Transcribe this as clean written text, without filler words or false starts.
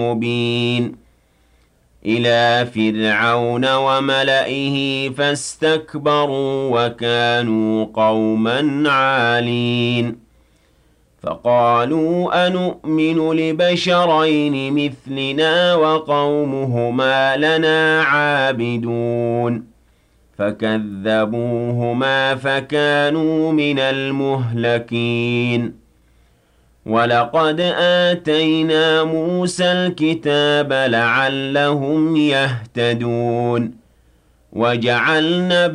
مبين إلى فرعون وملئه فاستكبروا وكانوا قوما عالين فقالوا أنؤمن لبشرين مثلنا وقومهما لنا عابدون فكذبوهما فكانوا من المهلكين وَلَقَدْ آتَيْنَا مُوسَى الْكِتَابَ لَعَلَّهُمْ يَهْتَدُونَ وَجَعَلْنَا